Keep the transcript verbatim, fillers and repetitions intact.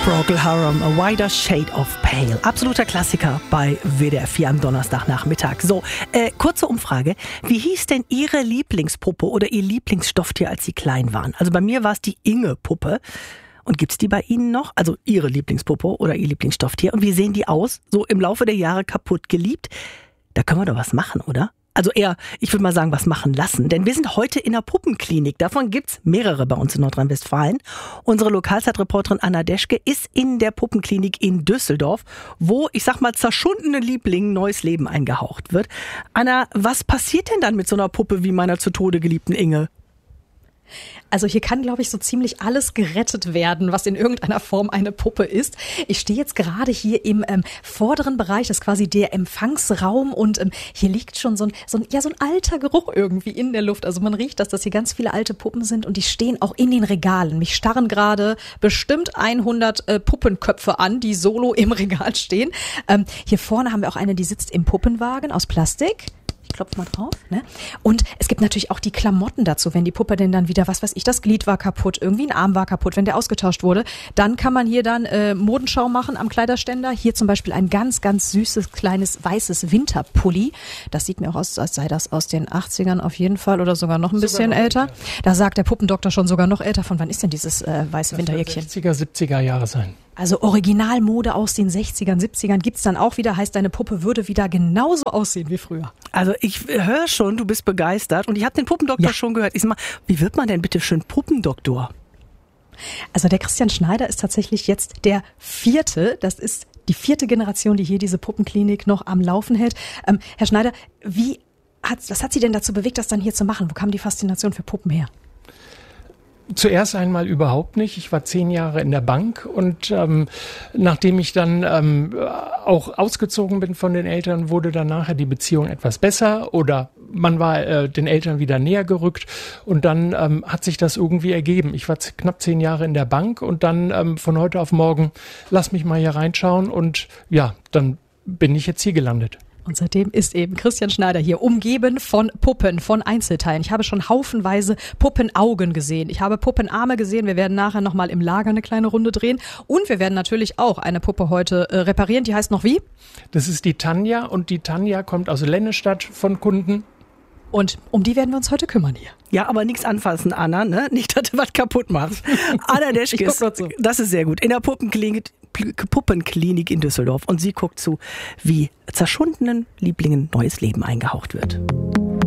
Procol Harum, A Wider Shade of Pale. Absoluter Klassiker bei W D R vier am Donnerstagnachmittag. So, äh, kurze Umfrage. Wie hieß denn Ihre Lieblingspuppe oder Ihr Lieblingsstofftier, als Sie klein waren? Also bei mir war es die Inge-Puppe. Und gibt's die bei Ihnen noch? Also Ihre Lieblingspuppe oder Ihr Lieblingsstofftier? Und wie sehen die aus? So im Laufe der Jahre kaputt geliebt? Da können wir doch was machen, oder? Also eher, ich würde mal sagen, was machen lassen. Denn wir sind heute in der Puppenklinik. Davon gibt's mehrere bei uns in Nordrhein-Westfalen. Unsere Lokalzeitreporterin Anna Deschke ist in der Puppenklinik in Düsseldorf, wo, ich sag mal, zerschundene Lieblingen neues Leben eingehaucht wird. Anna, was passiert denn dann mit so einer Puppe wie meiner zu Tode geliebten Inge? Also hier kann, glaube ich, so ziemlich alles gerettet werden, was in irgendeiner Form eine Puppe ist. Ich stehe jetzt gerade hier im ähm, vorderen Bereich, das ist quasi der Empfangsraum, und ähm, hier liegt schon so ein, so ein, ja, so ein alter Geruch irgendwie in der Luft. Also man riecht, dass das hier ganz viele alte Puppen sind, und die stehen auch in den Regalen. Mich starren gerade bestimmt hundert äh, Puppenköpfe an, die solo im Regal stehen. Ähm, hier vorne haben wir auch eine, die sitzt im Puppenwagen aus Plastik. Klopf mal drauf, ne? Und es gibt natürlich auch die Klamotten dazu, wenn die Puppe denn dann wieder, was weiß ich, das Glied war kaputt, irgendwie ein Arm war kaputt, wenn der ausgetauscht wurde, dann kann man hier dann äh, Modenschau machen am Kleiderständer. Hier zum Beispiel ein ganz, ganz süßes, kleines, weißes Winterpulli. Das sieht mir auch aus, als sei das aus den achtzigern auf jeden Fall oder sogar noch ein sogar bisschen noch älter. älter. Da sagt der Puppendoktor schon sogar noch älter. Von wann ist denn dieses äh, weiße Winterjäckchen? sechziger, siebziger Jahre sein. Also Originalmode aus den sechzigern, siebzigern gibt's dann auch wieder. Heißt, deine Puppe würde wieder genauso aussehen wie früher. Also ich höre schon, du bist begeistert. Und ich habe den Puppendoktor ja. schon gehört. Ich sag mal, wie wird man denn bitte schön Puppendoktor? Also der Christian Schneider ist tatsächlich jetzt der vierte. Das ist die vierte Generation, die hier diese Puppenklinik noch am Laufen hält. Ähm, Herr Schneider, wie hat, was hat Sie denn dazu bewegt, das dann hier zu machen? Wo kam die Faszination für Puppen her? Zuerst einmal überhaupt nicht. Ich war zehn Jahre in der Bank, und ähm, nachdem ich dann ähm, auch ausgezogen bin von den Eltern, wurde dann nachher die Beziehung etwas besser, oder man war äh, den Eltern wieder näher gerückt, und dann ähm, hat sich das irgendwie ergeben. Ich war z- knapp zehn Jahre in der Bank, und dann ähm, von heute auf morgen, lass mich mal hier reinschauen, und ja, dann bin ich jetzt hier gelandet. Und seitdem ist eben Christian Schneider hier, umgeben von Puppen, von Einzelteilen. Ich habe schon haufenweise Puppenaugen gesehen. Ich habe Puppenarme gesehen. Wir werden nachher nochmal im Lager eine kleine Runde drehen. Und wir werden natürlich auch eine Puppe heute äh, reparieren. Die heißt noch wie? Das ist die Tanja, und die Tanja kommt aus Lennestadt von Kunden. Und um die werden wir uns heute kümmern hier. Ja, aber nichts anfassen, Anna, ne? Nicht, dass du was kaputt machst. Anna Deschke, das ist sehr gut. In der Puppenklinik, Puppenklinik in Düsseldorf. Und sie guckt zu, wie zerschundenen Lieblingen neues Leben eingehaucht wird.